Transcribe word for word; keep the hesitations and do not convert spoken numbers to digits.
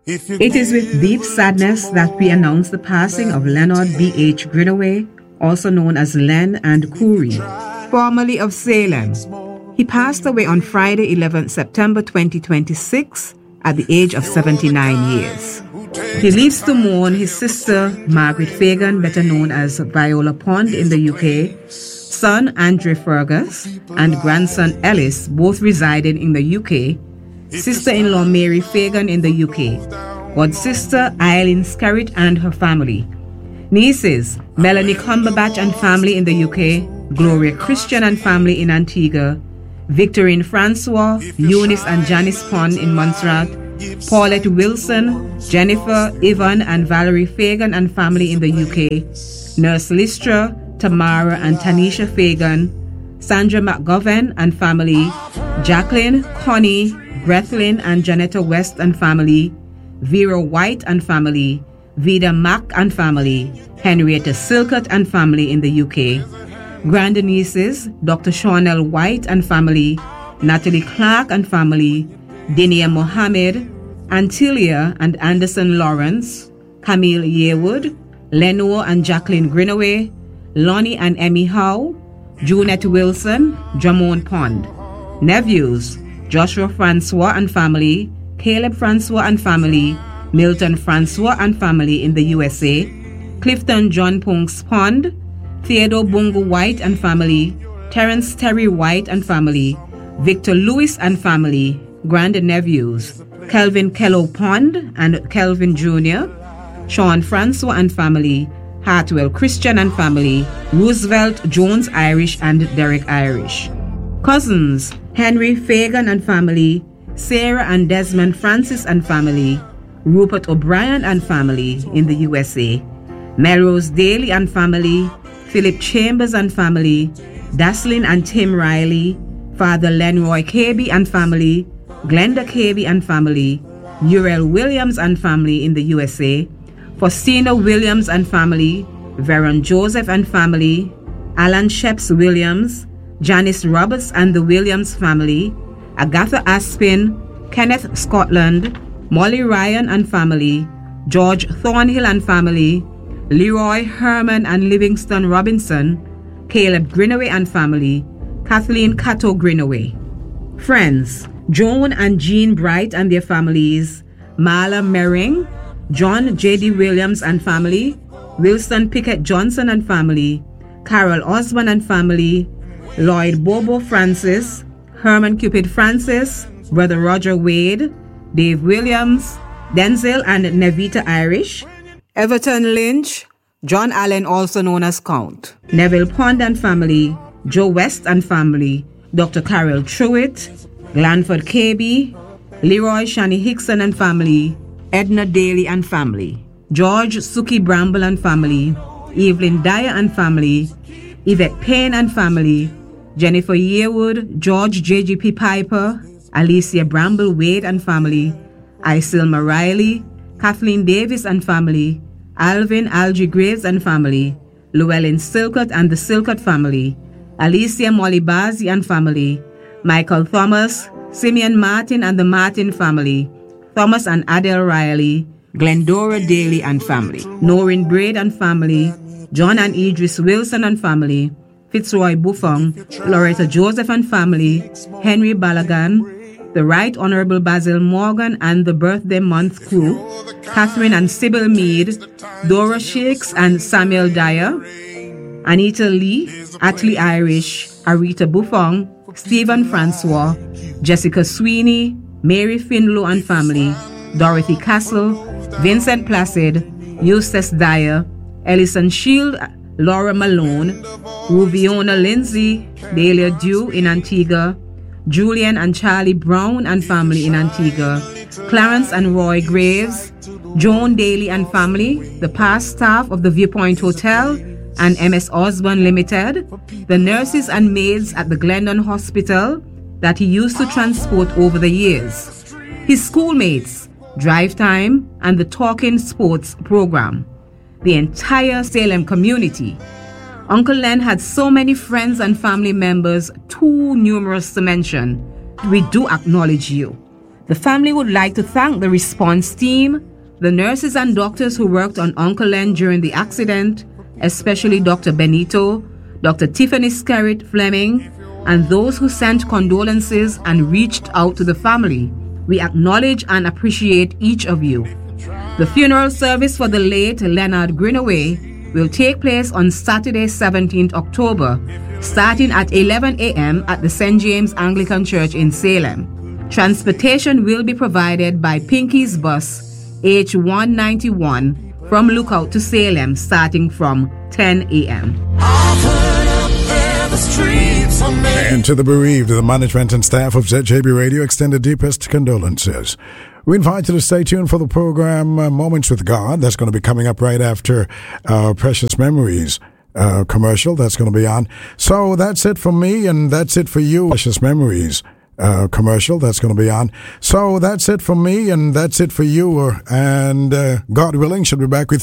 It is with deep sadness that we announce the passing of Leonard B H Greenaway, also known as Len and Coury, formerly of Salem. He passed away on Friday, eleventh September twenty twenty-six, at the age of seventy-nine years. He leaves to mourn his sister, Margaret Fagan, better known as Viola Pond in the U K, son Andre Fergus, and grandson Ellis, both residing in the U K, sister-in-law Mary Fagan in the U K, god sister Eileen Skerritt and her family, nieces Melanie Cumberbatch and family in the U K, Gloria Christian and family in Antigua, Victorine Francois, Eunice and Janice Pond in Montserrat, Paulette Wilson, Jennifer, Yvonne and Valerie Fagan and family in the U K, Nurse Listra, Tamara and Tanisha Fagan, Sandra McGovern and family, Jacqueline, Connie, Grethlin and Janetta West and family, Vera White and family, Vida Mack and family, Henrietta Silcott and family in the U K, grandnieces Doctor Shawnell White and family, Natalie Clark and family, Dinia Mohammed, Antilia and Anderson Lawrence, Camille Yearwood, Lenore and Jacqueline Greenaway, Lonnie and Emmy Howe, Junette Wilson, Jamone Pond. Nephews, Joshua Francois and family, Caleb Francois and family, Milton Francois and family in the U S A, Clifton John Punks Pond, Theodore Bungo White and family, Terence Terry White and family, Victor Lewis and family, grand-nephews, Kelvin Kello Pond and Kelvin Junior, Sean Francois and family, Hartwell Christian and family, Roosevelt Jones Irish and Derek Irish. Cousins, Henry Fagan and family, Sarah and Desmond Francis and family, Rupert O'Brien and family in the U S A, Melrose Daly and family, Philip Chambers and family, Daslin and Tim Riley, Father Lenroy Cabey and family, Glenda Cabey and family, Uriel Williams and family in the U S A, Faustina Williams and family, Veron Joseph and family, Alan Sheps Williams, Janice Roberts and the Williams family, Agatha Aspin, Kenneth Scotland, Molly Ryan and family, George Thornhill and family, Leroy Herman and Livingston Robinson, Caleb Greenaway and family, Kathleen Cato Greenaway. Friends, Joan and Jean Bright and their families, Marla Mering, John J D Williams and family, Wilson Pickett Johnson and family, Carol Osborne and family, Lloyd Bobo Francis, Herman Cupid Francis, Brother Roger Wade, Dave Williams, Denzel and Nevita Irish, Everton Lynch, John Allen also known as Count, Neville Pond and family, Joe West and family, Doctor Carol Truitt, Glanford Cabey, Leroy Shani Hickson and family, Edna Daly and family, George Suki Bramble and family, Evelyn Dyer and family, Yvette Payne and family, Jennifer Yearwood, George J G P Piper, Alicia Bramble Wade and family, Isilma Riley, Kathleen Davis and family, Alvin Algie Graves and family, Llewellyn Silcott and the Silcott family, Alicia Molly Bazzi and family, Michael Thomas, Simeon Martin and the Martin family, Thomas and Adele Riley, Glendora Daly and family, Noreen Braid and family, John and Idris Wilson and family, Fitzroy Buffon, Loretta Joseph and family, Henry Balagan, the Right Honorable Basil Morgan and the Birthday Month crew, Catherine and Sybil Mead, Dora Shakes and Samuel Dyer, Anita Lee, Atlee Irish, Arita Buffon, Stephen Francois, Jessica Sweeney, Mary Finlow and family, Dorothy Castle, Vincent Placid, Eustace Dyer, Ellison Shield, Laura Malone, Ruviona Lindsay, Delia Dew in Antigua, Julian and Charlie Brown and family in Antigua, Clarence and Roy Graves, Joan Daly and family, the past staff of the Viewpoint Hotel and M S Osborne Limited, the nurses and maids at the Glendon Hospital that he used to transport over the years, his schoolmates, Drive Time, and the Talking Sports program, the entire Salem community. Uncle Len had so many friends and family members, too numerous to mention. We do acknowledge you. The family would like to thank the response team, the nurses and doctors who worked on Uncle Len during the accident, especially Doctor Benito, Doctor Tiffany Skerritt Fleming, and those who sent condolences and reached out to the family. We acknowledge and appreciate each of you. The funeral service for the late Leonard Greenaway will take place on Saturday, seventeenth October, starting at eleven a.m. at the Saint James Anglican Church in Salem. Transportation will be provided by Pinky's Bus, H one ninety-one, from Lookout to Salem, starting from ten a.m. And to the bereaved, the management and staff of Z J B Radio extend the deepest condolences. We invite you to stay tuned for the program uh, Moments with God. That's going to be coming up right after our Precious Memories uh, commercial. That's going to be on. So that's it for me, and that's it for you. Precious Memories uh, commercial. That's going to be on. So that's it for me, and that's it for you. And uh, God willing, should be back with